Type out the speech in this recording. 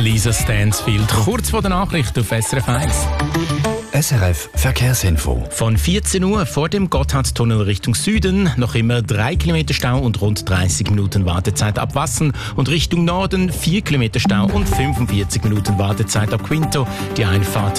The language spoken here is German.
Lisa Stansfield, kurz vor der Nachricht auf SRF 1. SRF Verkehrsinfo. Von 14 Uhr vor dem Gotthardtunnel Richtung Süden noch immer 3 Kilometer Stau und rund 30 Minuten Wartezeit ab Wassen und Richtung Norden 4 Kilometer Stau und 45 Minuten Wartezeit ab Quinto. Die Einfahrt